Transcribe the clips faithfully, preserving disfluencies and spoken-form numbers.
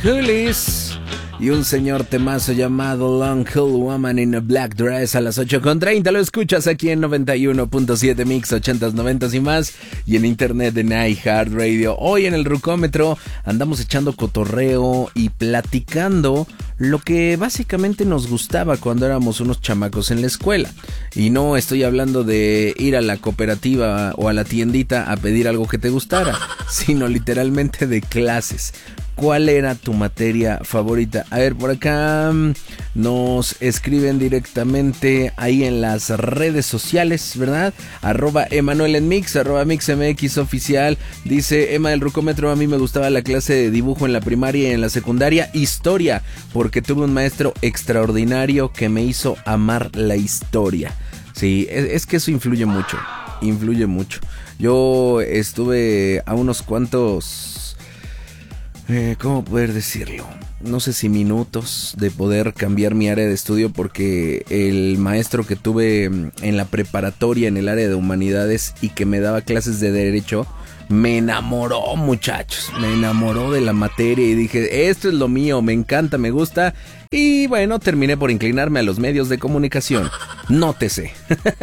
Hoolies y un señor temazo llamado Long Cool Woman in a Black Dress a las ocho con treinta. Lo escuchas aquí en noventa y uno punto siete Mix, ochentas, noventas y más, y en internet en iHeartRadio. Hoy en el Rucómetro andamos echando cotorreo y platicando lo que básicamente nos gustaba cuando éramos unos chamacos en la escuela. Y no estoy hablando de ir a la cooperativa o a la tiendita a pedir algo que te gustara, sino literalmente de clases. ¿Cuál era tu materia favorita? A ver, por acá nos escriben directamente ahí en las redes sociales, ¿verdad? Arroba Emanuel en Mix, arroba MixMX oficial. Dice Emma del Rucómetro, a mí me gustaba la clase de dibujo en la primaria y en la secundaria. Historia, porque tuve un maestro extraordinario que me hizo amar la historia. Sí, es, es que eso influye mucho, influye mucho. Yo estuve a unos cuantos... Eh, ¿Cómo poder decirlo? No sé si minutos de poder cambiar mi área de estudio, porque el maestro que tuve en la preparatoria en el área de humanidades y que me daba clases de derecho me enamoró, muchachos, me enamoró de la materia y dije, esto es lo mío, me encanta, me gusta. Y bueno, terminé por inclinarme a los medios de comunicación. Nótese.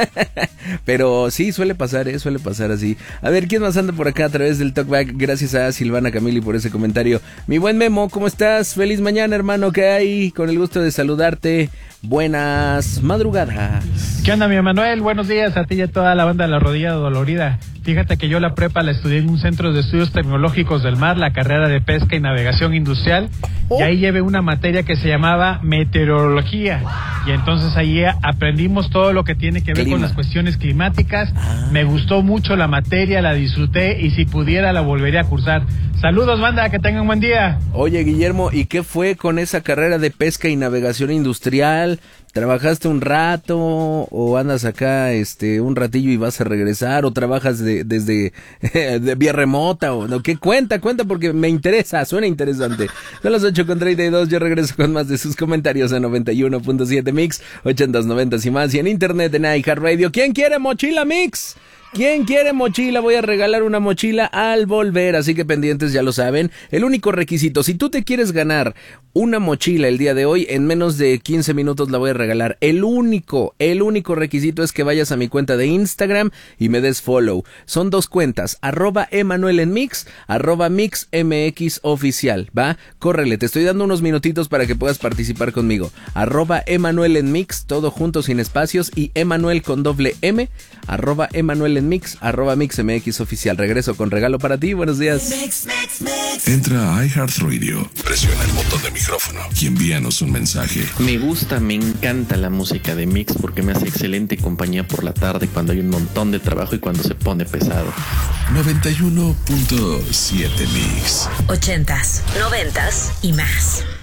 Pero sí, suele pasar, ¿eh? Suele pasar así. A ver, ¿quién más anda por acá a través del Talkback? Gracias a Silvana Camili por ese comentario. Mi buen Memo, ¿cómo estás? Feliz mañana, hermano, ¿qué hay? Con el gusto de saludarte. Buenas madrugadas. ¿Qué onda, mi Emanuel? Buenos días a ti y a toda la banda de La Rodilla Dolorida. Fíjate que yo la prepa la estudié en un centro de estudios tecnológicos del mar, la carrera de pesca y navegación industrial, oh. Y ahí llevé una materia que se llamaba meteorología, y entonces ahí aprendimos todo lo que tiene que ver Clima. con las cuestiones climáticas. Ah. Me gustó mucho la materia, la disfruté y si pudiera la volvería a cursar. Saludos, banda, que tengan un buen día. Oye, Guillermo, ¿y qué fue con esa carrera de pesca y navegación industrial? ¿Trabajaste un rato o andas acá este un ratillo y vas a regresar, o trabajas de, desde de vía remota o no? ¿Qué cuenta? Cuenta porque me interesa, suena interesante. Son las ocho con treinta y dos, yo regreso con más de sus comentarios en noventa y uno punto siete Mix, ochentas, noventas y más, y en internet en iHeartRadio. ¿Quién quiere mochila Mix? ¿Quién quiere mochila? Voy a regalar una mochila al volver, así que pendientes, ya lo saben. El único requisito, si tú te quieres ganar una mochila el día de hoy, en menos de quince minutos la voy a regalar. El único, el único requisito es que vayas a mi cuenta de Instagram y me des follow. Son dos cuentas, arroba Emanuel en Mix, arroba MixMX oficial, ¿va? Córrele, te estoy dando unos minutitos para que puedas participar conmigo. Arroba Emanuel en Mix, todo junto sin espacios, y Emanuel con doble M, arroba Emanuel en Mix, arroba MixMX oficial. Regreso con regalo para ti, buenos días. Mix, mix, mix. Entra a iHeartRadio, presiona el botón de micrófono y envíanos un mensaje. Me gusta, me encanta la música de Mix porque me hace excelente compañía por la tarde cuando hay un montón de trabajo y cuando se pone pesado. noventa y uno punto siete Mix. Ochentas, noventas y más.